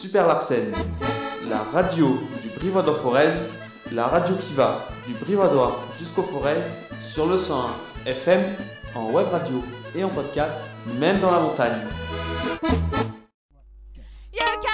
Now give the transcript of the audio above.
Super Larsen, la radio du Brivois de Forez, la radio qui va du Brivadois jusqu'au Forez, sur le 101 FM, en web radio et en podcast, même dans la montagne.